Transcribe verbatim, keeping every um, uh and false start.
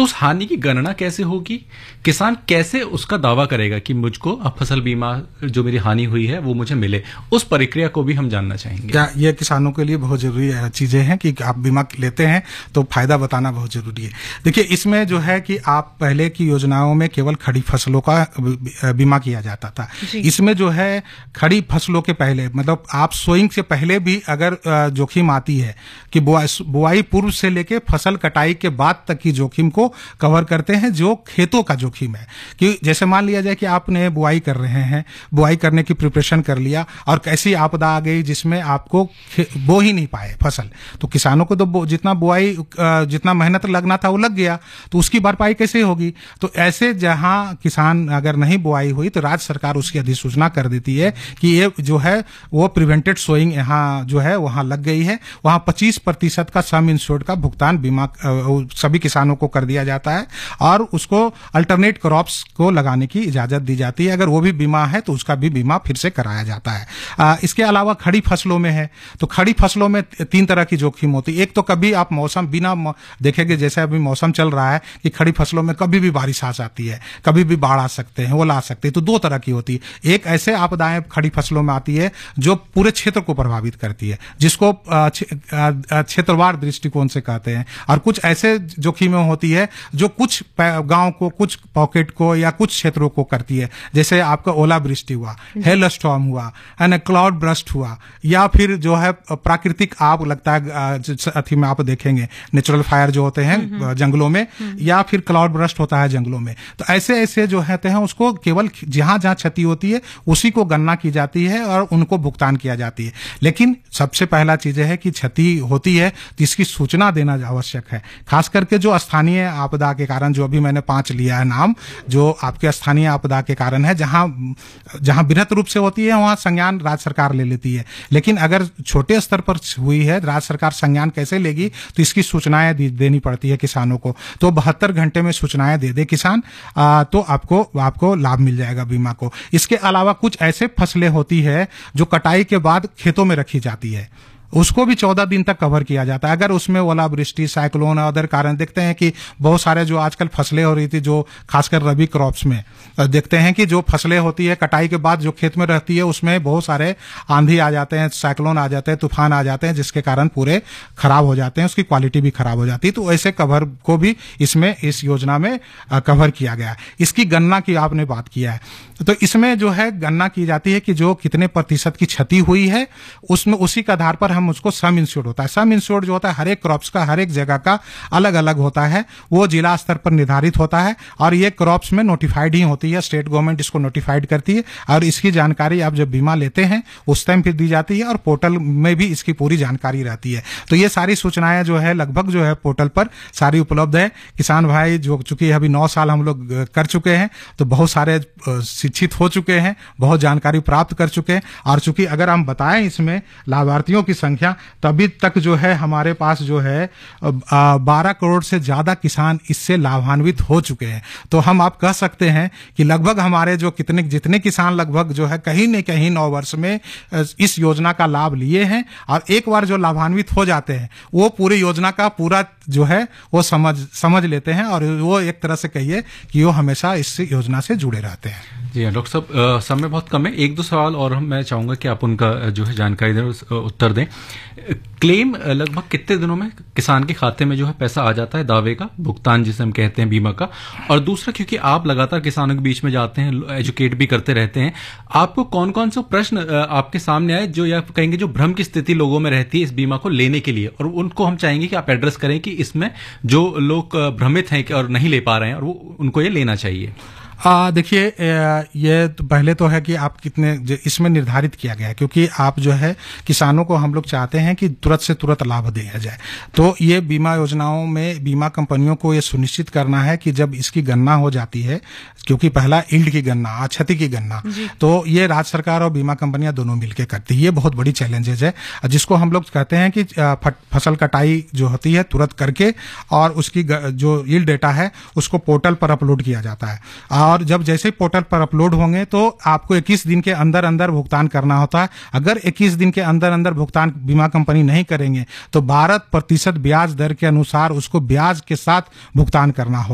उस हानि की गणना कैसे होगी? किसान कैसे उसका दावा करेगा कि मुझको अब फसल बीमा जो मेरी हानि हुई है वो मुझे मिले? उस प्रक्रिया को भी हम जानना चाहेंगे। क्या ये किसानों के लिए बहुत जरूरी चीजें हैं कि आप बीमा लेते हैं तो फायदा बताना बहुत जरूरी है। देखिए, इसमें जो है कि आप पहले की योजनाओं में केवल खड़ी फसलों का बीमा किया जाता था। इसमें जो है खड़ी फसलों के पहले, मतलब आप सोइंग से पहले भी अगर जोखिम आती है कि बुआई पूर्व से लेके फसल कटाई के बाद तक की जोखिम को कवर करते हैं, जो खेतों का जोखिम है। कि जैसे मान लिया जाए कि आपने बुआई कर रहे हैं, बुआई करने की प्रिपरेशन कर लिया और कैसी आपदा आ गई जिसमें आपको बो ही नहीं पाए फसल, तो किसानों को तो जितना बुआई जितना मेहनत लगना था वो लग गया, तो उसकी भरपाई कैसे होगी? तो ऐसे जहां किसान अगर नहीं बुआई हुई तो राज्य सरकार उसकी अधिसूचना कर देती है कि ये जो है वो प्रिवेंटेड सोइंग यहाँ जो है वहां लग गई है, वहां पच्चीस प्रतिशत का सम इंश्योर्ड का भुगतान बीमा सभी किसानों को कर दिया जाता है और उसको अल्टरनेट क्रॉप्स को लगाने की इजाजत दी जाती है। अगर वो भी बीमा है तो उसका भी बीमा फिर से कराया जाता है। आ, इसके अलावा खड़ी फसलों में है तो खड़ी फसलों में तीन तरह की जोखिम होती है। एक तो कभी आप मौसम बिना देखेंगे, जैसे अभी मौसम चल रहा है कि खड़ी फसलों में कभी भी बारिश आ जाती है, कभी भी बाढ़ आ सकते हैं, वो ला सकते हैं, तो दो तरह की होती है। एक ऐसे आपदाएं खड़ी फसलों में आती है जो पूरे क्षेत्र को प्रभावित करती है, जिसको क्षेत्रवार दृष्टिकोण से कहते हैं, और कुछ ऐसे जोखिमें होती है जो कुछ गांव को, कुछ पॉकेट को या कुछ क्षेत्रों को करती है। जैसे आपका ओलावृष्टि हुआ, हेल स्टॉर्म हुआ, है क्लाउड बर्स्ट हुआ, या फिर जो है प्राकृतिक आग लगता है, अथी में आप देखेंगे नेचुरल फायर जो होते हैं जंगलों में, या फिर क्लाउड बर्स्ट होता है जंगलों में। तो ऐसे ऐसे जो होते हैं उसको केवल जहां जहां क्षति होती है उसी को गणना की जाती है और उनको भुगतान किया जाती है। लेकिन सबसे पहला चीज है कि क्षति होती है तो इसकी सूचना देना आवश्यक है, खास करके जो स्थानीय आपदा के कारण, जो अभी मैंने पांच लिया है नाम, जो आपके स्थानीय आपदा के कारण है, जहां जहां बृहत रूप से होती है वहां संज्ञान राज्य सरकार ले लेती है। लेकिन अगर छोटे स्तर पर हुई है राज्य सरकार संज्ञान कैसे लेगी? तो इसकी सूचनाएं देनी पड़ती है किसानों को। तो बहत्तर घंटे में सूचनाएं दे दे किसान, आ, तो आपको आपको लाभ मिल जाएगा बीमा को। इसके अलावा कुछ ऐसे फसलें होती है जो कटाई के बाद खेतों में रखी जाती है, उसको भी चौदह दिन तक कवर किया जाता है। अगर उसमें ओलावृष्टि, साइक्लोन और अदर कारण देखते हैं कि बहुत सारे जो आजकल फसलें हो रही थी, जो खासकर रबी क्रॉप्स में देखते हैं कि जो फसलें होती है कटाई के बाद जो खेत में रहती है उसमें बहुत सारे आंधी आ जाते हैं, साइक्लोन आ जाते हैं, तूफान आ जाते हैं, जिसके कारण पूरे खराब हो जाते हैं, उसकी क्वालिटी भी खराब हो जाती है। तो ऐसे कवर को भी इसमें इस योजना में कवर किया गया है। इसकी गणना की आपने बात किया है, तो इसमें जो है गणना की जाती है कि जो कितने प्रतिशत की क्षति हुई है उसमें उसी के आधार पर हम उसको सम इंश्योर्ड होता है। सम इंश्योर्ड जो होता है हर एक क्रॉप्स का, हर एक जगह का अलग अलग होता है, वो जिला स्तर पर निर्धारित होता है और ये क्रॉप्स में नोटिफाइड ही होती है। स्टेट गवर्नमेंट इसको नोटिफाइड करती है और इसकी जानकारी आप जब बीमा लेते हैं उस टाइम फिर दी जाती है और पोर्टल में भी इसकी पूरी जानकारी रहती है। तो ये सारी सूचनाएं जो है लगभग जो है पोर्टल पर सारी उपलब्ध है। किसान भाई जो चूंकि अभी नौ साल हम लोग कर चुके हैं तो बहुत सारे शिक्षित हो चुके हैं, बहुत जानकारी प्राप्त कर चुके हैं, और चूंकि अगर हम बताएं इसमें लाभार्थियों की संख्या, तभी तक जो है हमारे पास जो है बारह करोड़ से ज्यादा किसान इससे लाभान्वित हो चुके हैं। तो हम आप कह सकते हैं कि लगभग हमारे जो कितने जितने किसान लगभग जो है कहीं न कहीं नौ वर्ष में इस योजना का लाभ लिए हैं, और एक बार जो लाभान्वित हो जाते हैं वो पूरी योजना का पूरा जो है वो समझ समझ लेते हैं, और वो एक तरह से कहिए कि वो हमेशा इस योजना से जुड़े रहते हैं। जी हाँ डॉक्टर साहब, समय बहुत कम है, एक दो सवाल और हम मैं चाहूंगा कि आप उनका जो है जानकारी दें, उत्तर दें। क्लेम लगभग कितने दिनों में किसान के खाते में जो है पैसा आ जाता है, दावे का भुगतान जिसे हम कहते हैं बीमा का? और दूसरा, क्योंकि आप लगातार किसानों के बीच में जाते हैं, एजुकेट भी करते रहते हैं, आपको कौन कौन से प्रश्न आपके सामने आए जो या कहेंगे जो भ्रम की स्थिति लोगों में रहती है इस बीमा को लेने के लिए, और उनको हम चाहेंगे कि आप एड्रेस करें कि इसमें जो लोग भ्रमित हैं और नहीं ले पा रहे हैं और वो उनको ये लेना चाहिए। आ, देखिए, ये तो पहले तो है कि आप कितने इसमें निर्धारित किया गया है, क्योंकि आप जो है किसानों को हम लोग चाहते हैं कि तुरंत से तुरंत लाभ दिया जाए। तो ये बीमा योजनाओं में बीमा कंपनियों को ये सुनिश्चित करना है कि जब इसकी गणना हो जाती है, क्योंकि पहला ईल्ड की गणना, क्षति की गणना, तो ये राज्य सरकार और बीमा कंपनियां दोनों मिलकर करती है। ये बहुत बड़ी चैलेंजेस है जिसको हम लोग कहते हैं कि फसल कटाई जो होती है तुरंत करके और उसकी जो ईल्ड डेटा है उसको पोर्टल पर अपलोड किया जाता है, और जब जैसे पोर्टल पर अपलोड होंगे तो आपको इक्कीस दिन के अंदर अंदर भुगतान करना होता है। अगर इक्कीस दिन के अंदर अंदर भुगतान बीमा कंपनी नहीं करेंगे तो बारह प्रतिशत ब्याज दर के अनुसार उसको ब्याज के साथ भुगतान करना होगा।